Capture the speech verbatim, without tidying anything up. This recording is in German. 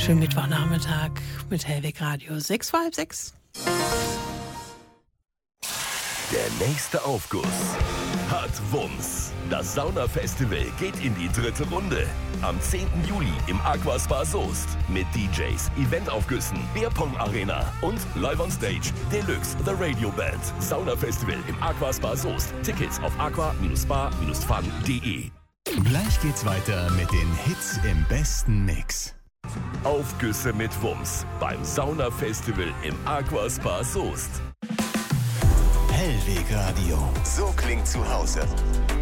Schönen Mittwochnachmittag mit Hellweg Radio. Sechs vor halb sechs. Der nächste Aufguss hat Wumms. Das Saunafestival geht in die dritte Runde. Am zehnten Juli im Aquaspa Soest. Mit D Js, Eventaufgüssen, Bierpong Arena und Live on Stage Deluxe The Radio Band. Saunafestival im Aquaspa Soest. Tickets auf aqua spa fun punkt de. Gleich geht's weiter mit den Hits im besten Mix. Aufgüsse mit Wumms beim Saunafestival im Aquaspa Soest. Hellweg Radio. So klingt zu Hause.